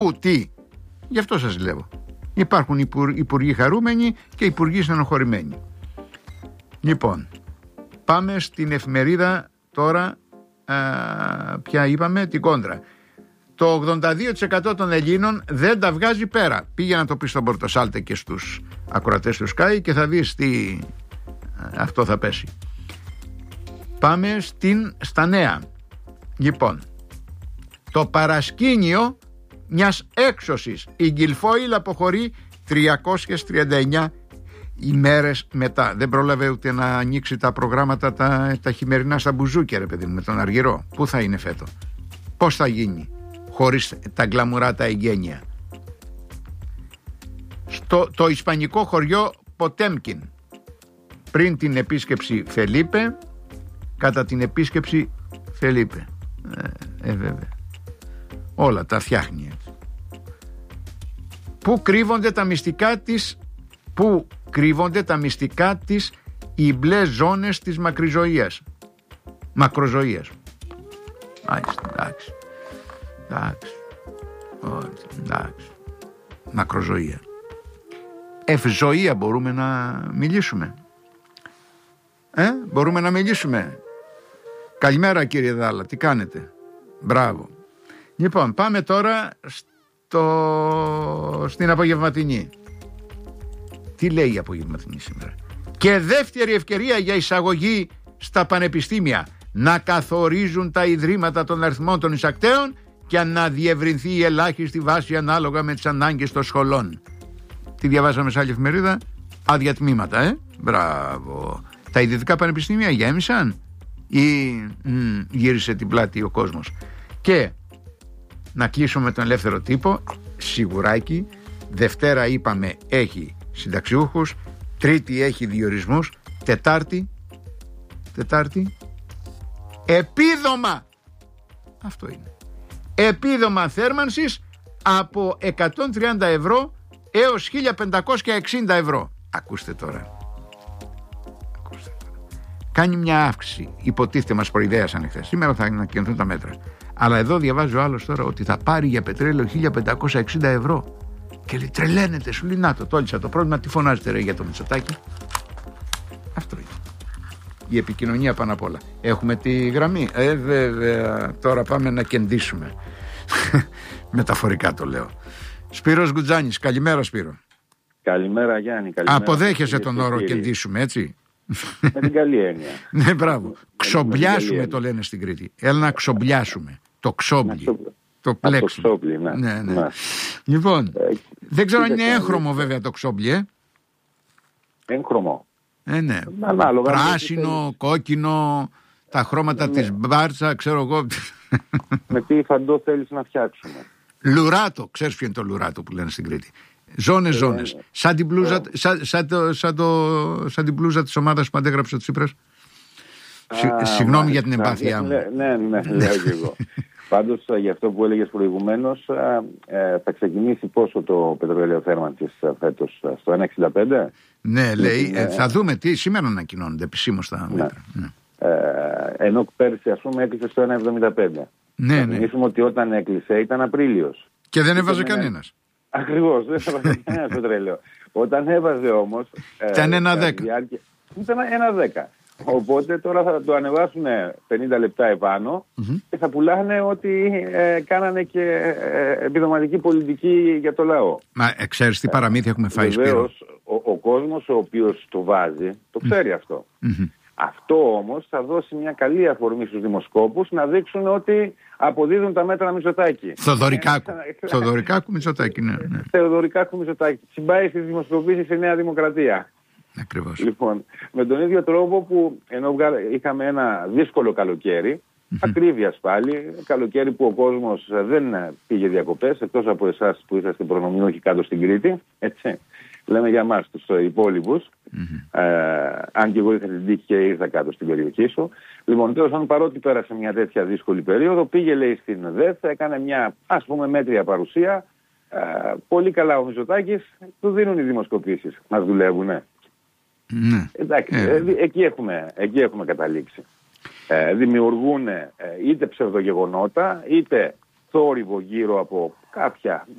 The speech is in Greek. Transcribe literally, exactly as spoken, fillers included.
Τι, γι' αυτό σας λέω. Υπάρχουν υπουργοί, υπουργοί χαρούμενοι και υπουργοί στενοχωρημένοι. Λοιπόν, πάμε στην εφημερίδα τώρα, α, ποια είπαμε, την Κόντρα. Το ογδόντα δύο τοις εκατό των Ελλήνων δεν τα βγάζει πέρα. Πήγε να το πει στον Πορτοσάλτε και στους ακροατές του Sky και θα δεις τι αυτό θα πέσει. Πάμε στην, στα νέα. Λοιπόν, το παρασκήνιο μιας έξωσης. Η Γκυλφόιλ αποχωρεί τριακόσιες τριάντα εννιά ημέρες μετά. Δεν πρόλαβε ούτε να ανοίξει τα προγράμματα τα, τα χειμερινά στα μπουζούκια, ρε παιδί μου, με τον Αργυρό. Πού θα είναι φέτο, πώς θα γίνει χωρίς τα γκλαμουρά τα εγγένεια. Στο το ισπανικό χωριό Ποτέμκιν, πριν την επίσκεψη Φελίπε, κατά την επίσκεψη Φελίπε, ε, ε βέβαια όλα τα φτιάχνει έτσι. Πού κρύβονται τα μυστικά της Πού κρύβονται τα μυστικά της οι μπλε ζώνες της μακριζωίας, μακροζωίας. Μάλιστα, εντάξει. Εντάξει. Εντάξει. Μακροζωία. Ευζωία μπορούμε να μιλήσουμε. Ε, μπορούμε να μιλήσουμε. Καλημέρα κύριε Δάλα, τι κάνετε? Μπράβο. Λοιπόν, πάμε τώρα στο... στην απογευματινή. Τι λέει η απογευματινή σήμερα? Και δεύτερη ευκαιρία για εισαγωγή στα πανεπιστήμια. Να καθορίζουν τα ιδρύματα των αριθμών των εισακτέων και να διευρυνθεί η ελάχιστη βάση ανάλογα με τις ανάγκες των σχολών. Τι διαβάσαμε σε άλλη εφημερίδα? Άδεια τμήματα, ε. Μπράβο. Τα ιδιωτικά πανεπιστήμια γέμισαν ή μ, γύρισε την πλάτη ο κόσμος? Και να κλείσουμε με τον ελεύθερο τύπο. Σιγουράκι. Δευτέρα είπαμε έχει συνταξιούχους, Τρίτη έχει διορισμούς, Τετάρτη Τετάρτη επίδομα. Αυτό είναι. Επίδομα θέρμανσης από εκατόν τριάντα ευρώ έως χίλια πεντακόσια εξήντα ευρώ. Ακούστε τώρα. Ακούστε τώρα. Κάνει μια αύξηση. Υποτίθεται, μας προειδέασαν εχθές. Σήμερα θα ανακοινωθούν τα μέτρα. Αλλά εδώ διαβάζει ο άλλος τώρα ότι θα πάρει για πετρέλαιο χίλια πεντακόσια εξήντα ευρώ. Και λέει, τρελαίνεται, σου λέει, να το τόλισα το πρόβλημα, τι φωνάζετε ρε για το Μητσοτάκη? Αυτό είναι. Η επικοινωνία πάνω απ' όλα. Έχουμε τη γραμμή. Ε, βέβαια, τώρα πάμε να κεντήσουμε. Μεταφορικά το λέω. Σπύρος Γκουτζάνης, καλημέρα Σπύρο. Καλημέρα Γιάννη. Καλημέρα. Αποδέχεσαι τον όρο κύριε. Κεντήσουμε, έτσι? Με την καλή έννοια. Ναι, μπράβο. Ξομπλιάσουμε το λένε στην Κρήτη. Έλα να ξομπλιάσουμε. Το ξόμπλι. Το πλέξιμο. Το ξόμπλι, ναι. Ναι, ναι. Ναι. Λοιπόν, ε, δεν ξέρω αν είναι έγχρωμο βέβαια το ξόμπλι, ε. Έγχρωμο. Ε, ναι. Ανάλογα, πράσινο, κόκκινο, τα χρώματα ναι. της μπάρτσα, ξέρω εγώ. Με τι φαντό θέλεις να φτιάξουμε? Λουράτο, ξέρεις ποιο είναι το λουράτο που λένε στην Κρήτη? Ζώνες, ζώνες. Ε, σαν την μπλούζα, ε. σαν, σαν, το, σαν, το, σαν την μπλούζα της ομάδας που αντέγραψε ο Τσίπρας. Α, Συγγνώμη μα, για την εμπάθειά μου. Ναι, ναι, ναι, λέω και εγώ. Πάντως, για αυτό που έλεγες προηγουμένως, ε, θα ξεκινήσει πόσο το πετρέλαιο θέρμανσης φέτος? Στο ένα εξήντα πέντε? Ναι, λέει, ε, θα δούμε τι σήμερα ανακοινώνονται επισήμως τα μέτρα. Ναι. Ναι. Ε, ενώ πέρσι, ας πούμε, έκλεισε στο ένα εβδομήντα πέντε. Ναι, θα ναι. θυμίσουμε ότι όταν έκλεισε ήταν Απρίλιος. Και δεν έβαζε κανένας. Ακριβώς, δεν έβαζε κανένας πετρέλαιο. Όταν έβαζε όμως... Ήταν ένα δέκα. Διάρκεια... Ήταν ένα δέκα. Οπότε τώρα θα το ανεβάσουν πενήντα λεπτά επάνω mm-hmm. και θα πουλάνε ότι ε, κάνανε και ε, επιδοματική πολιτική για το λαό. Μα ε, ξέρεις τι παραμύθια έχουμε φάει? Βεβαίως, ο, ο κόσμος ο οποίος το βάζει το ξέρει mm-hmm. αυτό. Mm-hmm. Αυτό όμως θα δώσει μια καλή αφορμή στους δημοσκόπους να δείξουν ότι αποδίδουν τα μέτρα Μητσοτάκη. Θοδωρικάκου. Θοδωρικάκου Μητσοτάκη, ναι. ναι. Θοδωρικάκου Μητσοτάκη. Συμπάει στις δημοσκοπήσεις η Νέα Δημοκρατία. Ακριβώς. Λοιπόν, με τον ίδιο τρόπο που ενώ είχαμε ένα δύσκολο καλοκαίρι, mm-hmm. ακρίβειας πάλι, καλοκαίρι που ο κόσμος δεν πήγε διακοπές, εκτός από εσάς που είσαστε προνομιούχοι κάτω στην Κρήτη, έτσι. Λέμε για εμάς τους υπόλοιπους, mm-hmm. ε, αν και εγώ είχα την τύχη και ήρθα κάτω στην περιοχή σου. Λοιπόν, τέλος πάντων, παρότι πέρασε μια τέτοια δύσκολη περίοδο, πήγε λέει στην ΔΕΘ, έκανε μια ας πούμε μέτρια παρουσία. Ε, πολύ καλά ο Μητσοτάκης, του δίνουν οι δημοσκοπήσεις, μας δουλεύουνε. Ναι. Εντάξει, ε. εκεί, έχουμε, εκεί έχουμε καταλήξει. Ε, δημιουργούν ε, είτε ψευδογεγονότα, είτε θόρυβο γύρω από κάποια